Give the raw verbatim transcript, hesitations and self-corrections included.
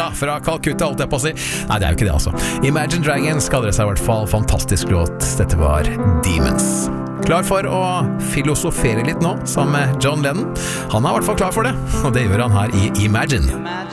Calcutta, fra Calcutta, holdt jeg på å si. Nei, det er jo ikke det, altså. Imagine Dragons kaller det seg i hvert fall. Fantastisk låt. Dette var Demons. Klar for å filosofere litt nå, sammen med John Lennon. Han er i hvert fall klar for det, og det gjør han her i Imagine.